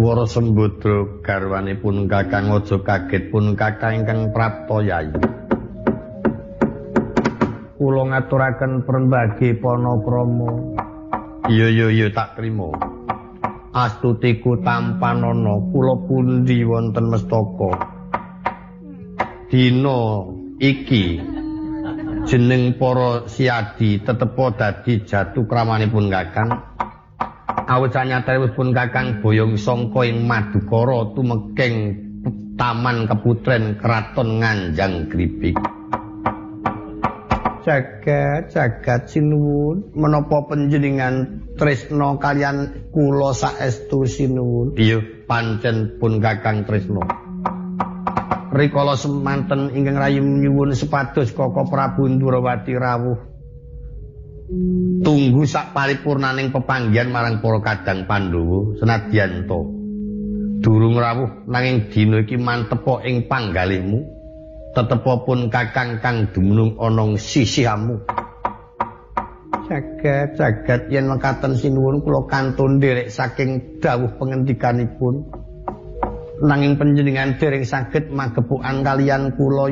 Wara Sembadra garwanipun Kakang aja kaget pun Kakang ingkang prapta Yayi. Kula ngaturaken prembagi panakrama. Iya tak trima. Astutiku tampanana kula pundi wonten mestaka. Dina iki jeneng para siadi tetepa dadi jatu kramanipun Kakang. Awit sanyatawipun Kakang boyong sangka ing Madukara tumeking taman keputren kraton Nganjang Gripik. Jagat sinuwun menapa panjenengan tresna kalian kula saestu sinuwun. Iya, pancen pun Kakang tresna. Rikala semanten ingkang rayi nyuwun sepados Kaka Prabu Ndrawati rawuh. Tunggu sak paripurnaning pepanggihan marang para kadang Pandhawa senadyan to. Durung rawuh nanging dina iki mantepa ing panggalihmu. Tetepapun Kakang kang dumunung ana sisihamu. Jagat yen mekaten sinuwun kula kantun nderek saking dawuh pengendikanipun. Nanging panjenengan dereng saged magepokan kaliyan kula